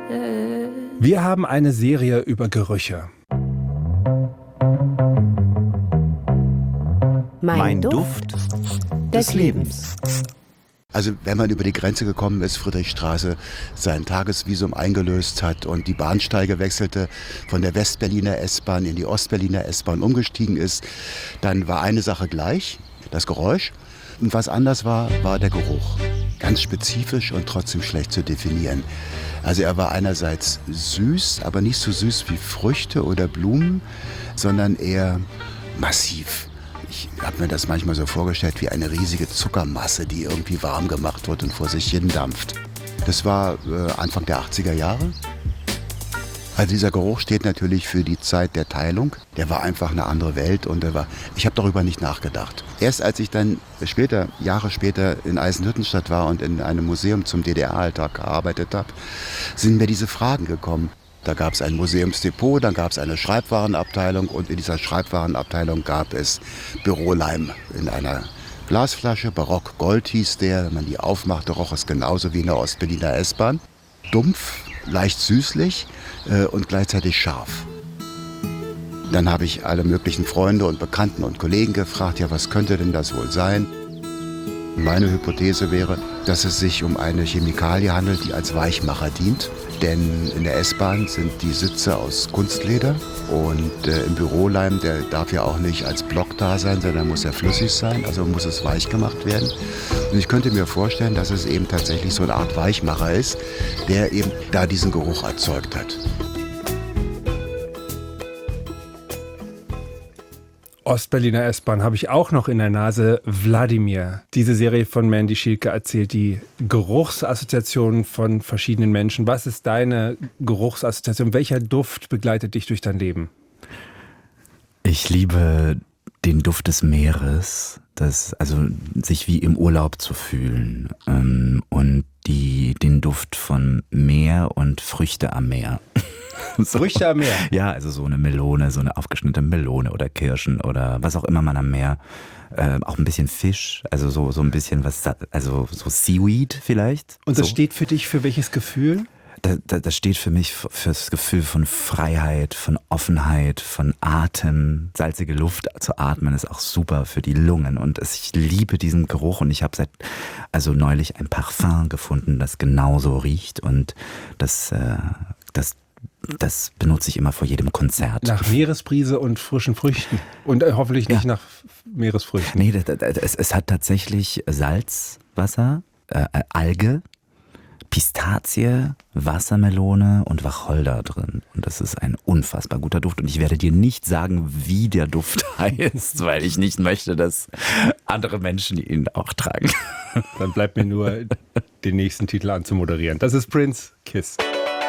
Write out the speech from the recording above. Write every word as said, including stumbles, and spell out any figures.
Wir haben eine Serie über Gerüche. Mein, Mein Duft, Duft des Lebens. Also wenn man über die Grenze gekommen ist, Friedrichstraße, sein Tagesvisum eingelöst hat und die Bahnsteige wechselte, von der Westberliner S-Bahn in die Ostberliner S-Bahn umgestiegen ist, dann war eine Sache gleich, das Geräusch. Und was anders war, war der Geruch. Ganz spezifisch und trotzdem schlecht zu definieren. Also er war einerseits süß, aber nicht so süß wie Früchte oder Blumen, sondern eher massiv. Ich habe mir das manchmal so vorgestellt wie eine riesige Zuckermasse, die irgendwie warm gemacht wird und vor sich hin dampft. Das war äh, Anfang der achtziger Jahre. Also dieser Geruch steht natürlich für die Zeit der Teilung. Der war einfach eine andere Welt und der war, ich habe darüber nicht nachgedacht. Erst als ich dann später, Jahre später in Eisenhüttenstadt war und in einem Museum zum D D R-Alltag gearbeitet habe, sind mir diese Fragen gekommen. Da gab es ein Museumsdepot, dann gab es eine Schreibwarenabteilung und in dieser Schreibwarenabteilung gab es Büroleim in einer Glasflasche. Barock Gold hieß der. Wenn man die aufmachte, roch es genauso wie in der Ostberliner S-Bahn. Dumpf, leicht süßlich äh, und gleichzeitig scharf. Dann habe ich alle möglichen Freunde und Bekannten und Kollegen gefragt, ja, was könnte denn das wohl sein? Meine Hypothese wäre, dass es sich um eine Chemikalie handelt, die als Weichmacher dient. Denn in der S-Bahn sind die Sitze aus Kunstleder und äh, im Büroleim, der darf ja auch nicht als Block da sein, sondern muss ja flüssig sein, also muss es weich gemacht werden. Und ich könnte mir vorstellen, dass es eben tatsächlich so eine Art Weichmacher ist, der eben da diesen Geruch erzeugt hat. Ostberliner S-Bahn habe ich auch noch in der Nase. Wladimir. Diese Serie von Mandy Schielke erzählt die Geruchsassoziationen von verschiedenen Menschen. Was ist deine Geruchsassoziation? Welcher Duft begleitet dich durch dein Leben? Ich liebe den Duft des Meeres, das, also sich wie im Urlaub zu fühlen ähm, und die, den Duft von Meer und Früchte am Meer. So. Früchte am Meer? Ja, also so eine Melone, so eine aufgeschnittene Melone oder Kirschen oder was auch immer man am Meer, äh, auch ein bisschen Fisch, also so, so ein bisschen was, also so Seaweed vielleicht. Und das so. steht für dich für welches Gefühl? Das, das, das steht für mich für das Gefühl von Freiheit, von Offenheit, von Atem. Salzige Luft zu atmen ist auch super für die Lungen und es, ich liebe diesen Geruch und ich habe seit also neulich ein Parfum gefunden, das genauso riecht und das, äh, das Das benutze ich immer vor jedem Konzert. Nach Meeresbrise und frischen Früchten. Und äh, hoffentlich nicht ja. nach Meeresfrüchten. Nee, das, das, es, es hat tatsächlich Salzwasser, äh, Alge, Pistazie, Wassermelone und Wacholder drin. Und das ist ein unfassbar guter Duft. Und ich werde dir nicht sagen, wie der Duft heißt, weil ich nicht möchte, dass andere Menschen ihn auch tragen. Dann bleibt mir nur, den nächsten Titel anzumoderieren. Das ist Prince, Kiss.